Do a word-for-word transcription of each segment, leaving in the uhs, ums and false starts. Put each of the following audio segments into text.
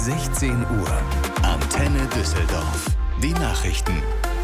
sechzehn Uhr. Antenne Düsseldorf. Die Nachrichten.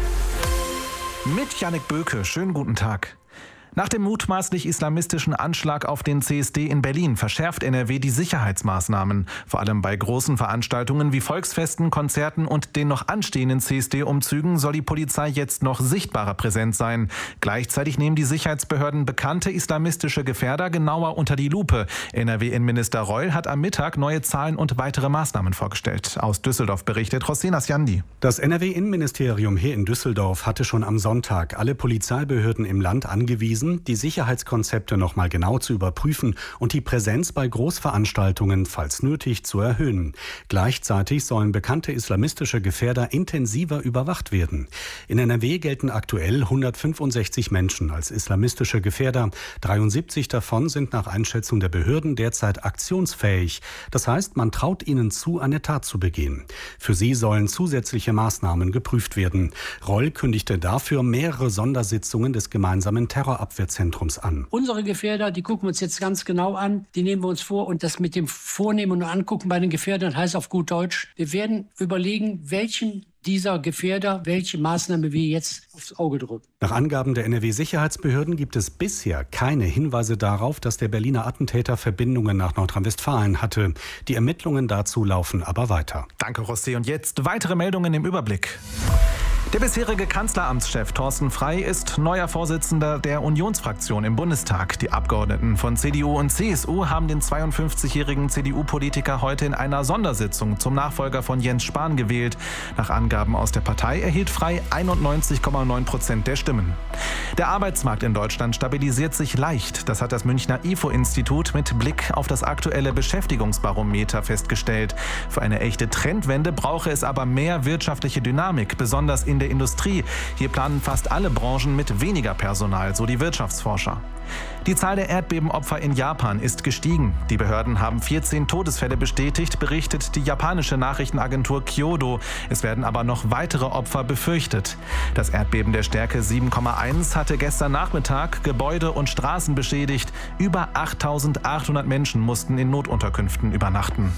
Mit Jannik Böke. Schönen guten Tag. Nach dem mutmaßlich islamistischen Anschlag auf den C S D in Berlin verschärft N R W die Sicherheitsmaßnahmen. Vor allem bei großen Veranstaltungen wie Volksfesten, Konzerten und den noch anstehenden C S D-Umzügen soll die Polizei jetzt noch sichtbarer präsent sein. Gleichzeitig nehmen die Sicherheitsbehörden bekannte islamistische Gefährder genauer unter die Lupe. N R W-Innenminister Reul hat am Mittag neue Zahlen und weitere Maßnahmen vorgestellt. Aus Düsseldorf berichtet Rossin Asjandi. Das N R W-Innenministerium hier in Düsseldorf hatte schon am Sonntag alle Polizeibehörden im Land angewiesen, die Sicherheitskonzepte noch mal genau zu überprüfen und die Präsenz bei Großveranstaltungen, falls nötig, zu erhöhen. Gleichzeitig sollen bekannte islamistische Gefährder intensiver überwacht werden. In N R W gelten aktuell hundertfünfundsechzig Menschen als islamistische Gefährder. dreiundsiebzig davon sind nach Einschätzung der Behörden derzeit aktionsfähig. Das heißt, man traut ihnen zu, eine Tat zu begehen. Für sie sollen zusätzliche Maßnahmen geprüft werden. Reul kündigte dafür mehrere Sondersitzungen des gemeinsamen Terrorabwehrzentrums an. Unsere Gefährder, die gucken wir uns jetzt ganz genau an, die nehmen wir uns vor, und das mit dem Vornehmen und Angucken bei den Gefährdern heißt auf gut Deutsch, wir werden überlegen, welchen dieser Gefährder, welche Maßnahme wir jetzt aufs Auge drücken. Nach Angaben der N R W-Sicherheitsbehörden gibt es bisher keine Hinweise darauf, dass der Berliner Attentäter Verbindungen nach Nordrhein-Westfalen hatte. Die Ermittlungen dazu laufen aber weiter. Danke, Rossi. Und jetzt weitere Meldungen im Überblick. Der bisherige Kanzleramtschef Thorsten Frey ist neuer Vorsitzender der Unionsfraktion im Bundestag. Die Abgeordneten von C D U und C S U haben den zweiundfünfzigjährigen C D U-Politiker heute in einer Sondersitzung zum Nachfolger von Jens Spahn gewählt. Nach Angaben aus der Partei erhielt Frey einundneunzig Komma neun Prozent der Stimmen. Der Arbeitsmarkt in Deutschland stabilisiert sich leicht. Das hat das Münchner I F O-Institut mit Blick auf das aktuelle Beschäftigungsbarometer festgestellt. Für eine echte Trendwende brauche es aber mehr wirtschaftliche Dynamik, besonders in der Industrie. Hier planen fast alle Branchen mit weniger Personal, so die Wirtschaftsforscher. Die Zahl der Erdbebenopfer in Japan ist gestiegen. Die Behörden haben vierzehn Todesfälle bestätigt, berichtet die japanische Nachrichtenagentur Kyodo. Es werden aber noch weitere Opfer befürchtet. Das Erdbeben der Stärke sieben Komma eins hatte gestern Nachmittag Gebäude und Straßen beschädigt. Über achttausendachthundert Menschen mussten in Notunterkünften übernachten.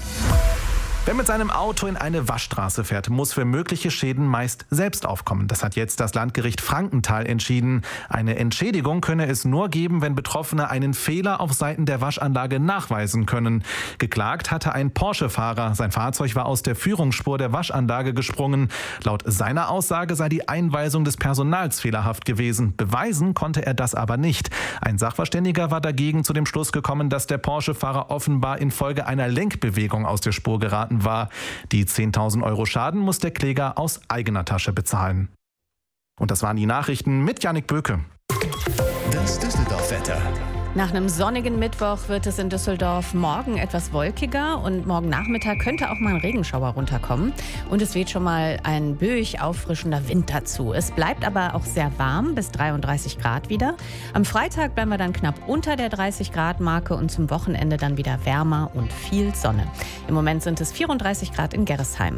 Wer mit seinem Auto in eine Waschstraße fährt, muss für mögliche Schäden meist selbst aufkommen. Das hat jetzt das Landgericht Frankenthal entschieden. Eine Entschädigung könne es nur geben, wenn Betroffene einen Fehler auf Seiten der Waschanlage nachweisen können. Geklagt hatte ein Porsche-Fahrer. Sein Fahrzeug war aus der Führungsspur der Waschanlage gesprungen. Laut seiner Aussage sei die Einweisung des Personals fehlerhaft gewesen. Beweisen konnte er das aber nicht. Ein Sachverständiger war dagegen zu dem Schluss gekommen, dass der Porsche-Fahrer offenbar infolge einer Lenkbewegung aus der Spur geraten war. Die zehntausend Euro Schaden muss der Kläger aus eigener Tasche bezahlen. Und das waren die Nachrichten mit Jannik Böke. Das Düsseldorf-Wetter. Nach einem sonnigen Mittwoch wird es in Düsseldorf morgen etwas wolkiger und morgen Nachmittag könnte auch mal ein Regenschauer runterkommen. Und es weht schon mal ein böig auffrischender Wind dazu. Es bleibt aber auch sehr warm, bis dreiunddreißig Grad wieder. Am Freitag bleiben wir dann knapp unter der dreißig Grad Marke und zum Wochenende dann wieder wärmer und viel Sonne. Im Moment sind es vierunddreißig Grad in Gerresheim.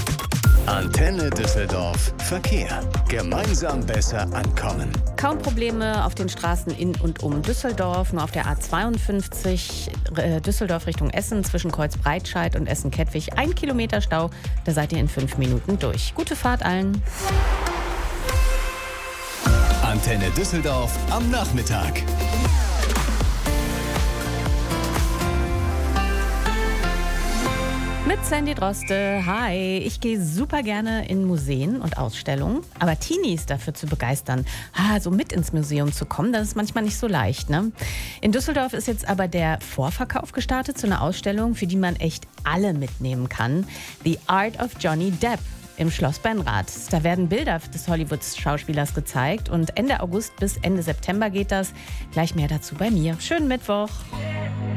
Antenne Düsseldorf Verkehr. Gemeinsam besser ankommen. Kaum Probleme auf den Straßen in und um Düsseldorf. Nur auf der A zweiundfünfzig äh, Düsseldorf Richtung Essen zwischen Kreuzbreitscheid und Essen-Kettwig ein Kilometer Stau. Da seid ihr in fünf Minuten durch. Gute Fahrt allen. Antenne Düsseldorf am Nachmittag. Mit Sandy Droste. Hi, ich gehe super gerne in Museen und Ausstellungen, aber Teenies dafür zu begeistern, ah, so mit ins Museum zu kommen, das ist manchmal nicht so leicht, ne? In Düsseldorf ist jetzt aber der Vorverkauf gestartet zu einer Ausstellung, für die man echt alle mitnehmen kann. The Art of Johnny Depp im Schloss Benrath. Da werden Bilder des Hollywood-Schauspielers gezeigt und Ende August bis Ende September geht das. Gleich mehr dazu bei mir. Schönen Mittwoch.